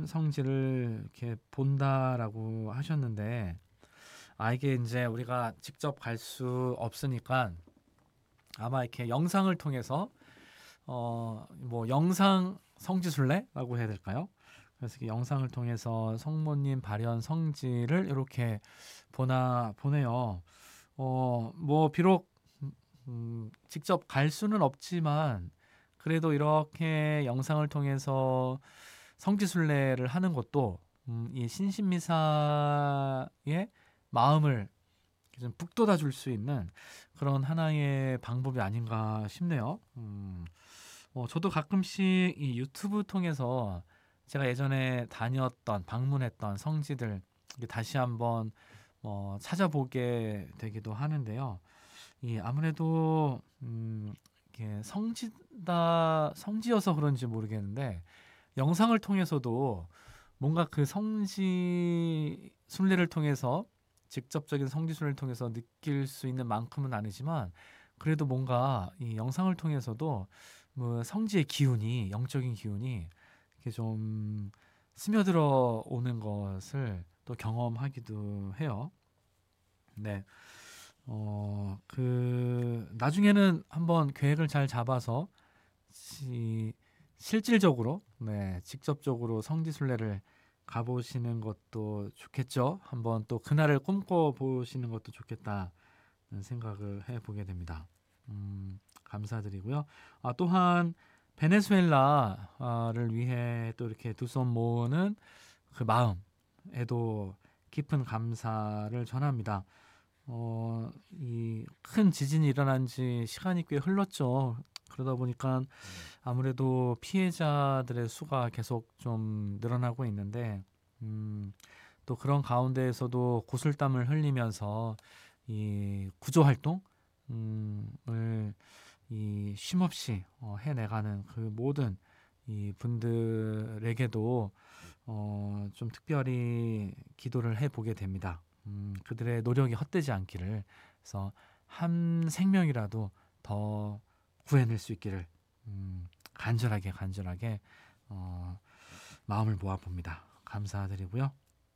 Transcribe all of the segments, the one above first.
성지를 이렇게 본다라고 하셨는데, 이게 이제 우리가 직접 갈 수 없으니까 아마 이렇게 영상을 통해서 뭐 영상 성지순례라고 해야 될까요? 그래서 이 영상을 통해서 성모님 발현 성지를 이렇게 보내요. 뭐 비록 직접 갈 수는 없지만 그래도 이렇게 영상을 통해서 성지순례를 하는 것도 이 신신미사의 마음을 좀 북돋아 줄 수 있는 그런 하나의 방법이 아닌가 싶네요. 저도 가끔씩 이 유튜브 통해서 제가 예전에 다녔던 방문했던 성지들 이렇게 다시 한번 찾아보게 되기도 하는데요. 이 아무래도 이게 성지여서 그런지 모르겠는데 영상을 통해서도 뭔가 그 성지 순례를 통해서 직접적인 성지 순례를 통해서 느낄 수 있는 만큼은 아니지만 그래도 뭔가 이 영상을 통해서도 뭐 성지의 기운이 영적인 기운이 이렇게 좀 스며들어 오는 것을 또 경험하기도 해요. 네. 나중에는 한번 계획을 잘 잡아서 실질적으로, 네, 직접적으로 성지순례를 가보시는 것도 좋겠죠. 한번 또 그날을 꿈꿔보시는 것도 좋겠다는 생각을 해보게 됩니다. 감사드리고요. 또한 베네수엘라를 위해 또 이렇게 두 손 모으는 그 마음에도 깊은 감사를 전합니다. 이 큰 지진이 일어난 지 시간이 꽤 흘렀죠. 그러다 보니까 아무래도 피해자들의 수가 계속 좀 늘어나고 있는데, 또 그런 가운데에서도 구슬땀을 흘리면서 이 구조 활동을 이 쉼없이 해내가는 그 모든 이 분들에게도 좀 특별히 기도를 해보게 됩니다. 그들의 노력이 헛되지 않기를, 그래서 한 생명이라도 더 구해낼 수 있기를 간절하게 마음을 모아봅니다. 감사드리고요.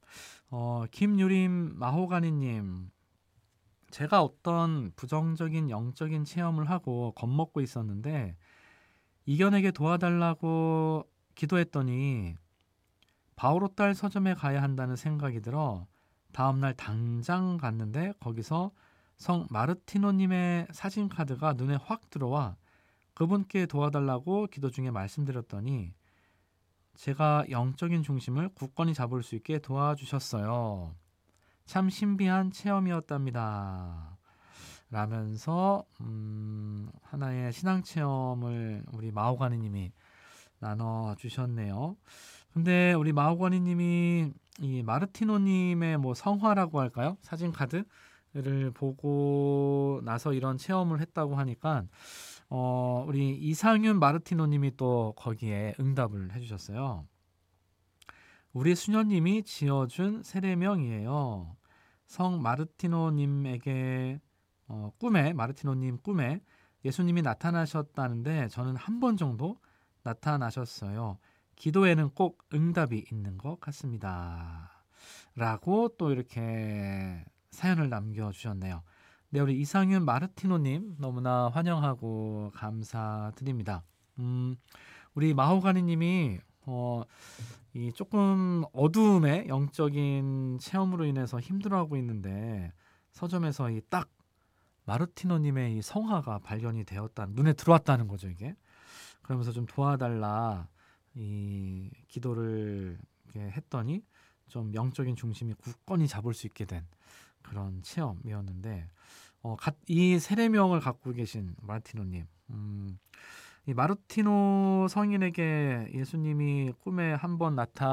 김유림 마호가니님, 제가 어떤 부정적인 영적인 체험을 하고 겁먹고 있었는데 이겨내게 도와달라고 기도했더니 바오로 딸 서점에 가야 한다는 생각이 들어 다음날 당장 갔는데 거기서 성 마르티노님의 사진 카드가 눈에 확 들어와 그분께 도와달라고 기도 중에 말씀드렸더니 제가 영적인 중심을 굳건히 잡을 수 있게 도와주셨어요. 참 신비한 체험이었답니다. 라면서 하나의 신앙 체험을 우리 마오가니님이 나눠주셨네요. 근데 우리 마오가니님이 이 마르티노님의 뭐 성화라고 할까요? 사진 카드를 보고 나서 이런 체험을 했다고 하니까 우리 이상윤 마르티노님이 또 거기에 응답을 해주셨어요. 우리 수녀님이 지어준 세례명이에요. 성 마르티노님에게 마르티노님 꿈에 예수님이 나타나셨다는데 저는 한 번 정도 나타나셨어요. 기도에는 꼭 응답이 있는 것 같습니다. 라고 또 이렇게 사연을 남겨주셨네요. 네, 우리 이상윤 마르티노님 너무나 환영하고 감사드립니다. 우리 마호가니님이 이 조금 어두움의 영적인 체험으로 인해서 힘들어하고 있는데 서점에서 이 딱 마르티노님의 이 성화가 발견이 되었다, 눈에 들어왔다는 거죠 이게. 그러면서 좀 도와달라 이 기도를 이렇게 했더니 좀 영적인 중심이 굳건히 잡을 수 있게 된 그런 체험이었는데 이 세례명을 갖고 계신 마르티노님, 이 마르티노 성인에게 예수님이 꿈에 한번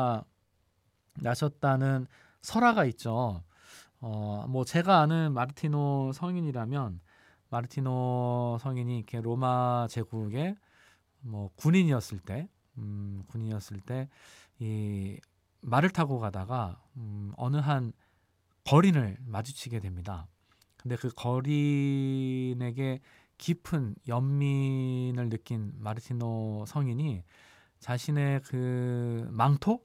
나타나셨다는 설화가 있죠. 뭐 제가 아는 마르티노 성인이라면 마르티노 성인이 이렇게 로마 제국의 뭐 군인이었을 때 이 말을 타고 가다가 어느 한 거린을 마주치게 됩니다. 근데 그 거린에게 깊은 연민을 느낀 마르티노 성인이 자신의 그 망토